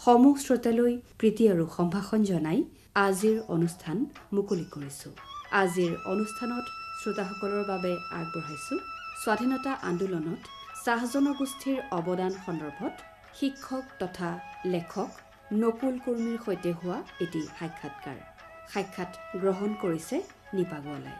সমূহ শ্ৰোতালৈ প্ৰীতি আৰু সম্ভাষণ জনাই আজিৰ অনুষ্ঠান মুকলি কৰিছোঁ। আজিৰ অনুষ্ঠানত শ্ৰোতাসকলৰ বাবে আগবঢ়াইছোঁ স্বাধীনতা আন্দোলনত চাহ জনগোষ্ঠীৰ অৱদান সন্দৰ্ভত শিক্ষক তথা লেখক নকুল কুৰ্মীৰ সৈতে হোৱা এটি সাক্ষাৎ গ্ৰহণ কৰিছে নিপা গোৱালাই।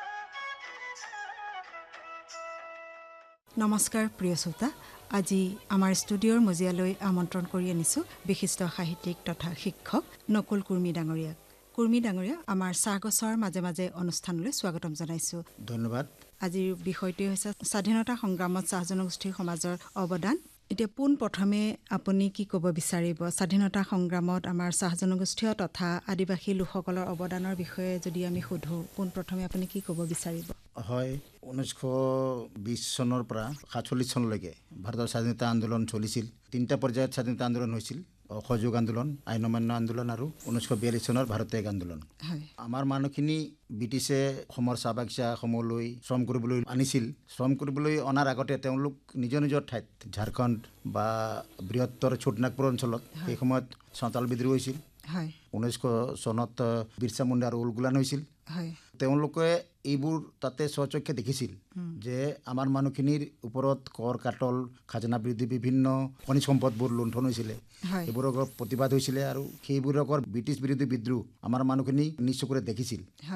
নমস্কাৰ প্ৰিয় শ্ৰোতা, আজি আমাৰ ষ্টুডিঅ'ৰ মজিয়ালৈ আমন্ত্ৰণ কৰি আনিছোঁ বিশিষ্ট সাহিত্যিক তথা শিক্ষক নকুল কুৰ্মী ডাঙৰীয়াক। কুৰ্মী ডাঙৰীয়া, আমাৰ চাহগছৰ মাজে মাজে অনুষ্ঠানলৈ স্বাগতম জনাইছোঁ। ধন্যবাদ। আজিৰ বিষয়টোৱে হৈছে স্বাধীনতা সংগ্ৰামত চাহ জনগোষ্ঠীৰ সমাজৰ অৱদান। এতিয়া পোনপ্ৰথমে আপুনি কি ক'ব বিচাৰিব স্বাধীনতা সংগ্ৰামত আমাৰ চাহ জনগোষ্ঠীয় তথা আদিবাসী লোকসকলৰ অৱদানৰ বিষয়ে যদি আমি সোধোঁ, পোনপ্ৰথমে আপুনি কি ক'ব বিচাৰিব? হয়, 1920 চনৰ পৰা 47 চনলৈকে ভাৰতৰ স্বাধীনতা আন্দোলন চলিছিল। 3টা পৰ্যায়ত স্বাধীনতা আন্দোলন হৈছিল: অসহযোগ আন্দোলন, আইন অমান্য আন্দোলন আৰু 1942 চনৰ ভাৰত ত্যাগ আন্দোলন। আমাৰ মানুহখিনি ব্ৰিটিছে অসমৰ চাহ বাগিচাসমূহলৈ শ্ৰম কৰিবলৈ আনিছিল। শ্ৰম কৰিবলৈ অনাৰ আগতে তেওঁলোক নিজৰ নিজৰ ঠাইত ঝাৰখণ্ড বা বৃহত্তৰ ছোটনাগপুৰ অঞ্চলত সেই সময়ত চাওতাল বিদ্ৰোহ হৈছিল। 1900 চনত বিৰছা মুণ্ডা আৰু উলগুলান হৈছিল। তেওঁলোকে এইবোৰ তাতে স্বচক্ষে দেখিছিল যে আমাৰ মানুহখিনিৰ ওপৰত কৰ কাটল, খাজনা বৃদ্ধি, বিভিন্ন খনিজ সম্পদবোৰ লুণ্ঠন হৈছিলে। এইবোৰৰ প্ৰতিবাদ হৈছিলে আৰু সেইবোৰৰ ব্ৰিটিছ বিৰোধী বিদ্ৰোহ আমাৰ মানুহখিনি নিজ চকুৰে দেখিছিল।